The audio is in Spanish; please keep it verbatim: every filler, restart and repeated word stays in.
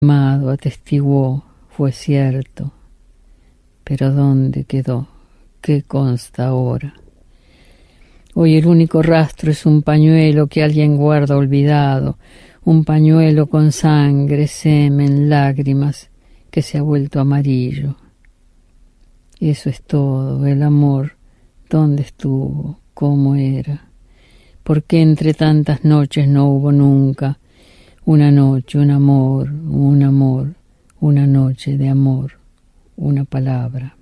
amado atestiguó, fue cierto, pero ¿dónde quedó? ¿Qué consta ahora? Hoy el único rastro es un pañuelo que alguien guarda olvidado, un pañuelo con sangre, semen, lágrimas, que se ha vuelto amarillo. Eso es todo, el amor, ¿dónde estuvo? ¿Cómo era? ¿Por qué entre tantas noches no hubo nunca una noche, un amor, un amor, una noche de amor, una palabra?